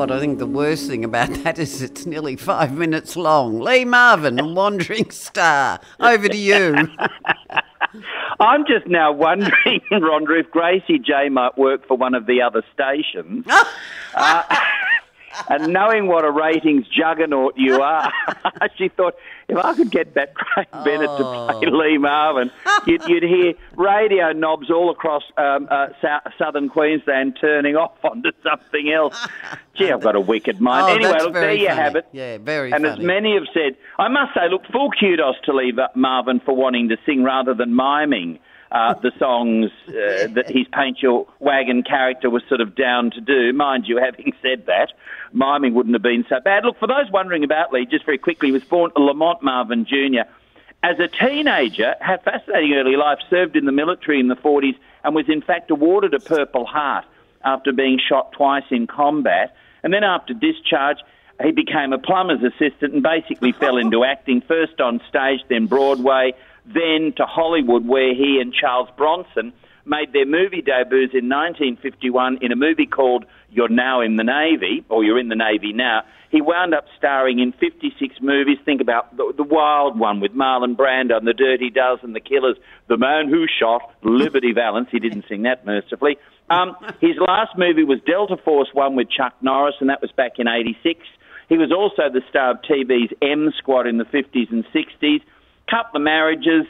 what? I think the worst thing about that is it's nearly 5 minutes long. Lee Marvin and Wandering Star. Over to you. I'm just now wondering, Rhonda, if Gracie J might work for one of the other stations. And knowing what a ratings juggernaut you are, she thought, if I could get that Craig Bennett to play Lee Marvin, you'd hear radio knobs all across southern Queensland turning off onto something else. Gee, I've got a wicked mind. Anyway, look, there you have it. Yeah, very funny. And as many have said, I must say, look, full kudos to Lee Marvin for wanting to sing rather than miming the songs that his Paint Your Wagon character was sort of down to do. Mind you, having said that, miming wouldn't have been so bad. Look, for those wondering about Lee, just very quickly, he was born Lamont Marvin Jr. As a teenager, had a fascinating early life, served in the military in the 40s, and was in fact awarded a Purple Heart after being shot twice in combat. And then after discharge, he became a plumber's assistant and basically fell into acting, first on stage, then Broadway, then to Hollywood, where he and Charles Bronson made their movie debuts in 1951 in a movie called You're Now in the Navy, or You're in the Navy Now. He wound up starring in 56 movies. Think about the wild one with Marlon Brando and The Dirty Dozen, The Killers, The Man Who Shot, Liberty Valance. He didn't sing that mercifully. His last movie was Delta Force One with Chuck Norris, and that was back in 86. He was also the star of TV's M Squad in the 50s and 60s. Couple of marriages,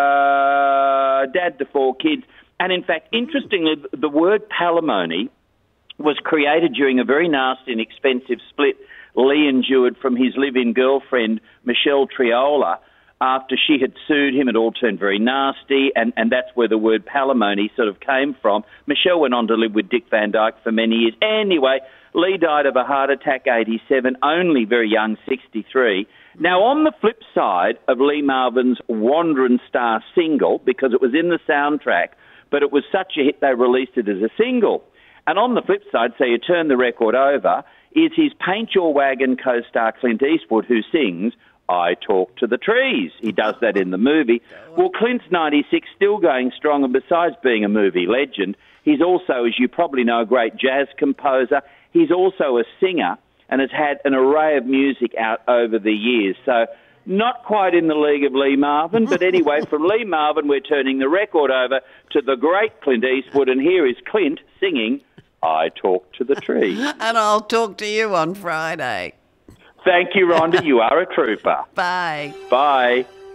dad to 4 kids. And in fact, interestingly, the word palimony was created during a very nasty and expensive split Lee endured from his live-in girlfriend, Michelle Triola, after she had sued him. It all turned very nasty, and that's where the word palimony sort of came from. Michelle went on to live with Dick Van Dyke for many years. Anyway, Lee died of a heart attack, 87, only very young, 63. Now, on the flip side of Lee Marvin's Wandering Star single, because it was in the soundtrack, but it was such a hit they released it as a single. And on the flip side, so you turn the record over, is his Paint Your Wagon co-star Clint Eastwood, who sings I Talk to the Trees. He does that in the movie. Well, Clint's 96, still going strong, and besides being a movie legend, he's also, as you probably know, a great jazz composer. He's also a singer and has had an array of music out over the years. So not quite in the league of Lee Marvin, but anyway, from Lee Marvin, we're turning the record over to the great Clint Eastwood, and here is Clint singing I Talk to the Tree. And I'll talk to you on Friday. Thank you, Rhonda. You are a trooper. Bye. Bye.